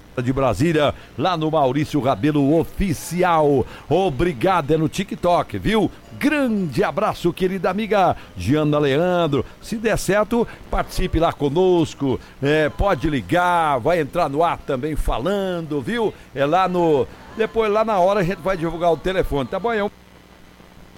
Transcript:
de Brasília, lá no Maurício Rabelo Oficial. Obrigado, é no TikTok, viu? Grande abraço, querida amiga Giana Leandro. Se der certo, participe lá conosco, pode ligar, vai entrar no ar também falando, viu? Depois lá na hora a gente vai divulgar o telefone, tá bom?